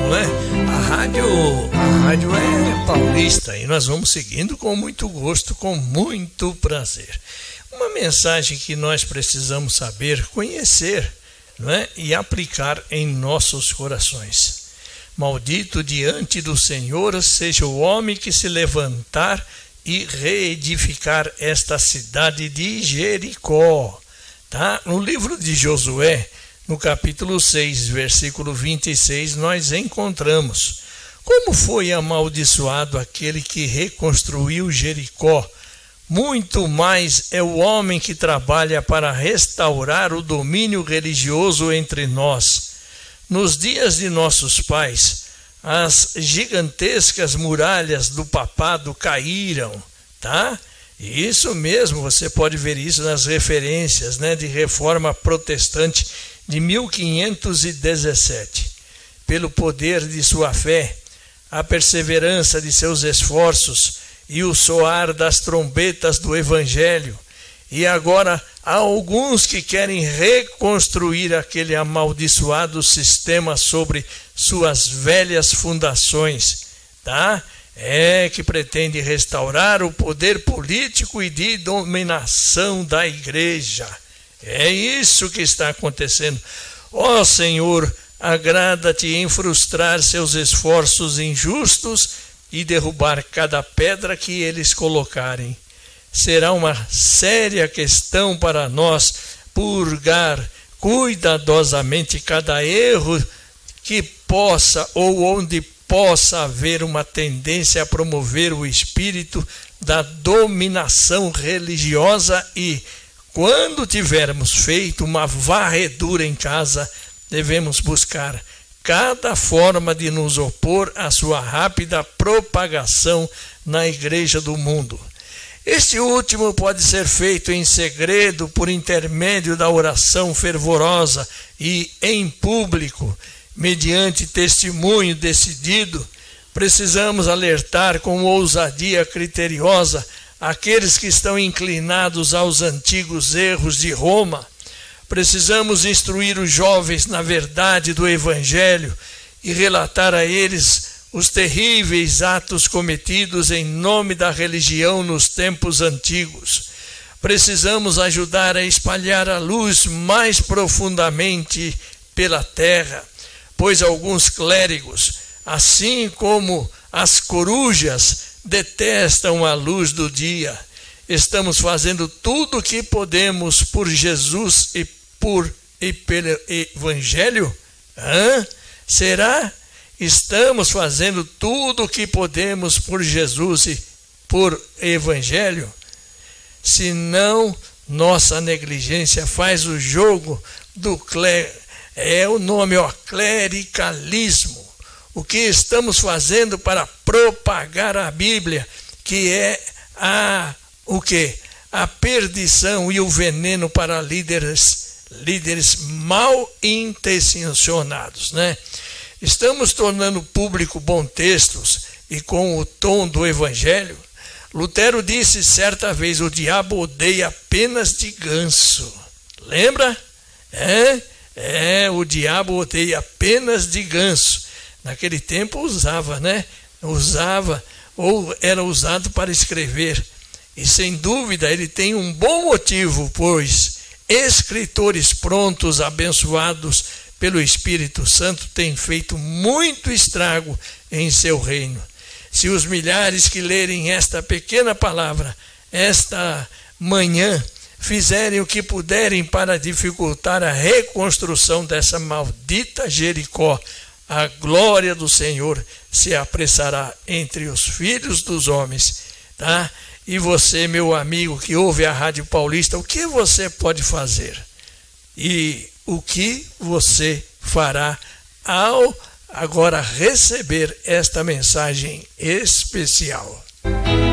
não é? A rádio é paulista e nós vamos seguindo com muito gosto, com muito prazer. Uma mensagem que nós precisamos saber, conhecer, não é? E aplicar em nossos corações. Maldito diante do Senhor seja o homem que se levantar e reedificar esta cidade de Jericó. Tá? No livro de Josué, no capítulo 6, versículo 26, nós encontramos: como foi amaldiçoado aquele que reconstruiu Jericó. Muito mais é o homem que trabalha para restaurar o domínio religioso entre nós. Nos dias de nossos pais, as gigantescas muralhas do papado caíram, tá? Isso mesmo, você pode ver isso nas referências, né, de Reforma Protestante de 1517. Pelo poder de sua fé, a perseverança de seus esforços e o soar das trombetas do Evangelho, e agora há alguns que querem reconstruir aquele amaldiçoado sistema sobre suas velhas fundações, tá? Que pretende restaurar o poder político e de dominação da igreja. É isso que está acontecendo. Ó Senhor, agrada-te em frustrar seus esforços injustos e derrubar cada pedra que eles colocarem. Será uma séria questão para nós purgar cuidadosamente cada erro que possa ou onde possa haver uma tendência a promover o espírito da dominação religiosa e, quando tivermos feito uma varredura em casa, devemos buscar cada forma de nos opor à sua rápida propagação na igreja do mundo. Este último pode ser feito em segredo por intermédio da oração fervorosa e em público, mediante testemunho decidido. Precisamos alertar com ousadia criteriosa aqueles que estão inclinados aos antigos erros de Roma. Precisamos instruir os jovens na verdade do Evangelho e relatar a eles os terríveis atos cometidos em nome da religião nos tempos antigos. Precisamos ajudar a espalhar a luz mais profundamente pela terra, pois alguns clérigos, assim como as corujas, detestam a luz do dia. Estamos fazendo tudo o que podemos por Jesus e pelo Evangelho? Será? Estamos fazendo tudo o que podemos por Jesus e por Evangelho? Se não, nossa negligência faz o jogo do clericalismo. O que estamos fazendo para propagar a Bíblia, que é o quê? A perdição e o veneno para líderes mal intencionados, né? Estamos tornando público bons textos e com o tom do Evangelho. Lutero disse certa vez: o diabo odeia penas de ganso. Lembra? O diabo odeia penas de ganso. Naquele tempo usava, né? Ou era usado para escrever. E sem dúvida ele tem um bom motivo, pois escritores prontos, abençoados pelo Espírito Santo, têm feito muito estrago em seu reino. Se os milhares que lerem esta pequena palavra esta manhã fizerem o que puderem para dificultar a reconstrução dessa maldita Jericó, a glória do Senhor se apressará entre os filhos dos homens, tá? E você, meu amigo que ouve a Rádio Paulista, o que você pode fazer? E o que você fará ao agora receber esta mensagem especial?